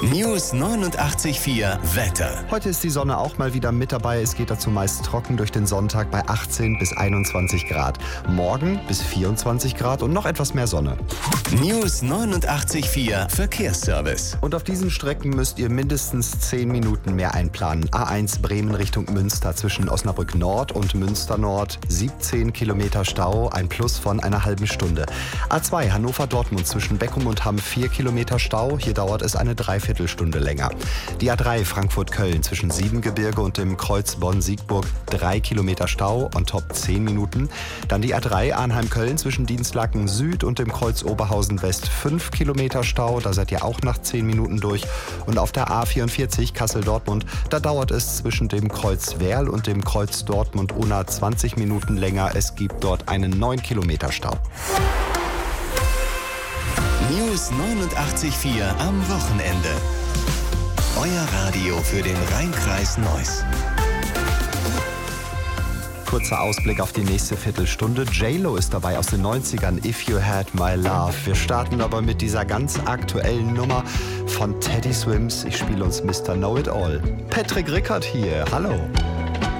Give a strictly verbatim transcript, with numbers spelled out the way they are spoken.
News neunundachtzig Komma vier Wetter. Heute ist die Sonne auch mal wieder mit dabei. Es geht dazu meist trocken durch den Sonntag bei achtzehn bis einundzwanzig Grad. Morgen bis vierundzwanzig Grad und noch etwas mehr Sonne. News neunundachtzig Komma vier Verkehrsservice. Und auf diesen Strecken müsst ihr mindestens zehn Minuten mehr einplanen. A eins Bremen Richtung Münster zwischen Osnabrück Nord und Münster Nord. siebzehn Kilometer Stau, ein Plus von einer halben Stunde. A zwei Hannover Dortmund zwischen Beckum und Hamm vier Kilometer Stau. Hier dauert es eine Dreiviertelstunde länger. Die A drei Frankfurt-Köln zwischen Siebengebirge und dem Kreuz Bonn-Siegburg drei Kilometer Stau, on top zehn Minuten. Dann die A drei Arnheim-Köln zwischen Dienstlaken Süd und dem Kreuz Oberhausen West fünf Kilometer Stau, da seid ihr auch nach zehn Minuten durch. Und auf der A vierundvierzig Kassel-Dortmund, da dauert es zwischen dem Kreuz Werl und dem Kreuz Dortmund-Unna zwanzig Minuten länger. Es gibt dort einen neun Kilometer Stau. News neunundachtzig Komma vier am Wochenende. Euer Radio für den Rhein-Kreis Neuss. Kurzer Ausblick auf die nächste Viertelstunde. J-Lo ist dabei aus den neunzigern, If You Had My Love. Wir starten aber mit dieser ganz aktuellen Nummer von Teddy Swims. Ich spiele uns Mister Know It All. Patrick Rickard hier. Hallo.